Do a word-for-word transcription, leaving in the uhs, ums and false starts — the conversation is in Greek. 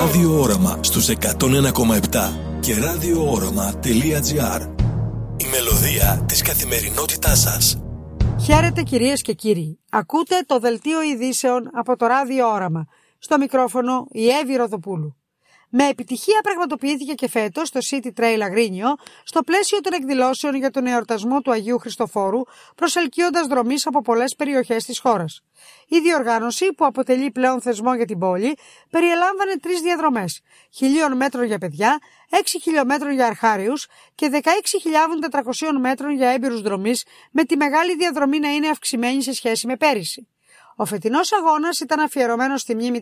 Ράδιο Όραμα στους εκατόν ένα κόμμα επτά και ραδιόόραμα τελεία τζι άρ. Η μελωδία της καθημερινότητάς σας. Χαίρετε κυρίες και κύριοι. Ακούτε το δελτίο ειδήσεων από το Ράδιο Όραμα. Στο μικρόφωνο η Εύη Ροδοπούλου. Με επιτυχία πραγματοποιήθηκε και φέτος το City Trail Αγρίνιο στο πλαίσιο των εκδηλώσεων για τον εορτασμό του Αγίου Χριστοφόρου, προσελκύοντας δρομείς από πολλές περιοχές της χώρας. Η διοργάνωση, που αποτελεί πλέον θεσμό για την πόλη, περιελάμβανε τρεις διαδρομές: χιλίων μέτρων για παιδιά, έξι χιλιόμετρων για αρχάριους και δεκαέξι χιλιάδες τετρακόσιων μέτρων για έμπειρους δρομείς, με τη μεγάλη διαδρομή να είναι αυξημένη σε σχέση με πέρυσι. Ο φετινός αγώνας ήταν αφιερωμένος στη μνήμη